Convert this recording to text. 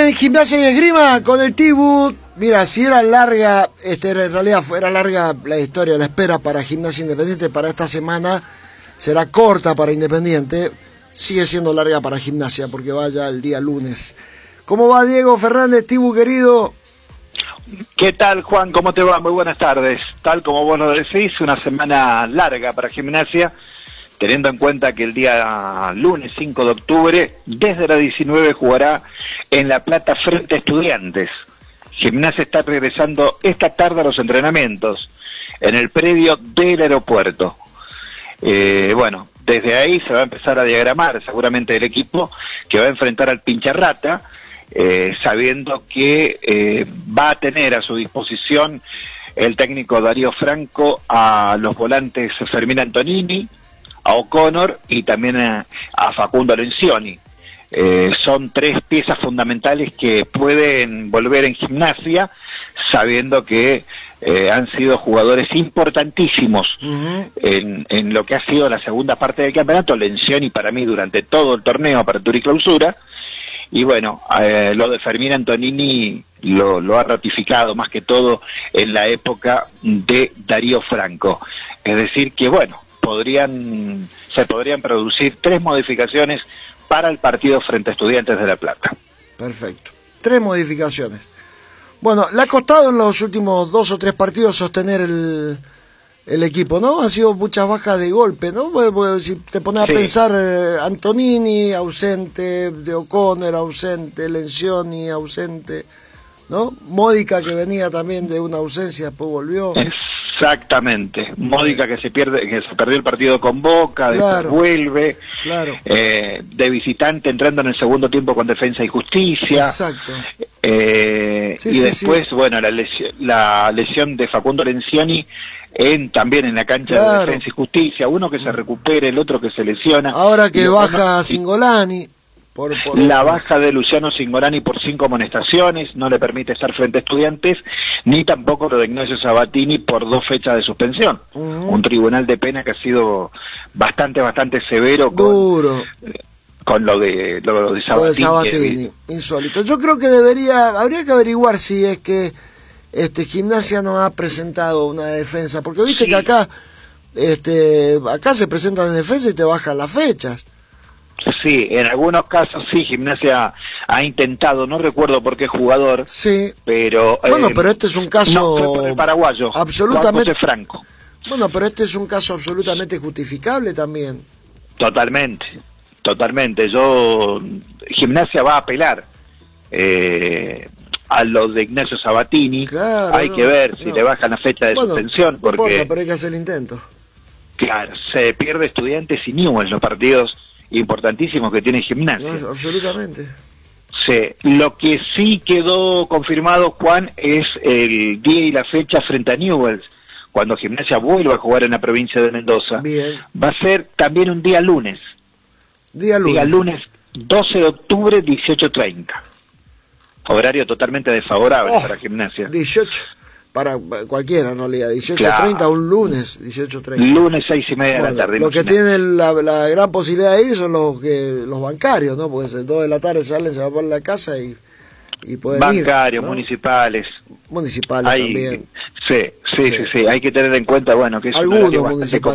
en Gimnasia y Esgrima con el Tibu. Mira, si era larga, en realidad era larga la historia, la espera para Gimnasia Independiente para esta semana, será corta para Independiente, sigue siendo larga para Gimnasia porque vaya el día lunes. ¿Cómo va Diego Fernández, Tibu querido? ¿Qué tal, Juan? ¿Cómo te va? Muy buenas tardes. Tal como vos lo decís, una semana larga para Gimnasia, teniendo en cuenta que el día lunes 5 de octubre, desde las 19 jugará en La Plata frente a Estudiantes. Gimnasia está regresando esta tarde a los entrenamientos en el predio del aeropuerto. Bueno, desde ahí se va a empezar a diagramar seguramente el equipo que va a enfrentar al Pincharrata, sabiendo que va a tener a su disposición el técnico Darío Franco a los volantes Fermín Antonini, a O'Connor y también a Facundo Lencioni. Son tres piezas fundamentales que pueden volver en Gimnasia, sabiendo que han sido jugadores importantísimos en lo que ha sido la segunda parte del campeonato. Lencioni para mí durante todo el torneo, apertura y clausura. Y bueno, lo de Fermín Antonini lo ha ratificado más que todo en la época de Darío Franco. Es decir que bueno, se podrían producir 3 modificaciones para el partido frente a Estudiantes de La Plata. Perfecto, 3 modificaciones. Bueno, le ha costado en los últimos 2 o 3 partidos sostener el equipo, ¿no? Han sido muchas bajas de golpe, ¿no? Porque si te pones a pensar, Antonini ausente, de O'Connor ausente, Lencioni ausente, ¿no? Módica que venía también de una ausencia, después volvió. Exactamente, Módica que se perdió el partido con Boca, después vuelve, de visitante entrando en el segundo tiempo con Defensa y Justicia. Exacto. Y después, bueno, la lesión de Facundo Lencioni también en la cancha de Defensa y Justicia, uno que se recupere, el otro que se lesiona. Ahora que baja Cingolani. La baja de Luciano Cingolani por 5 amonestaciones no le permite estar frente a Estudiantes, ni tampoco lo de Ignacio Sabatini por 2 fechas de suspensión. Un tribunal de pena que ha sido bastante severo con lo de Sabatini. Lo de Sabatini, insólito. Yo creo que habría que averiguar si es que Gimnasia no ha presentado una defensa, porque viste que acá se presentan en defensa y te bajan las fechas. Sí, en algunos casos sí, Gimnasia ha intentado, no recuerdo por qué jugador, pero... Bueno, pero este es un caso... No, fue por el paraguayo, absolutamente Juan José Franco. Bueno, pero este es un caso absolutamente justificable también. Totalmente. Gimnasia va a apelar a lo de Ignacio Sabatini. Hay que ver si le bajan la fecha de suspensión, porque... No importa, pero hay que hacer el intento. Claro, se pierde Estudiantes y Newell's, los partidos importantísimos que tiene Gimnasia. No, absolutamente. Sí, lo que sí quedó confirmado, Juan, es el día y la fecha frente a Newell's, cuando Gimnasia vuelva a jugar en la provincia de Mendoza. Bien. Va a ser también un día lunes. Día lunes 12 de octubre, 18:30. Horario totalmente desfavorable para Gimnasia. 18. Para cualquiera, no le 18:30, un lunes, 18:30. Lunes 6:30 de la tarde. Los que tienen la gran posibilidad de ir son los bancarios, ¿no? Porque a las 2 de la tarde salen, se van por la casa y pueden ir. Bancarios, ¿no? Municipales también. Sí, hay que tener en cuenta, bueno, que es algunos municipales.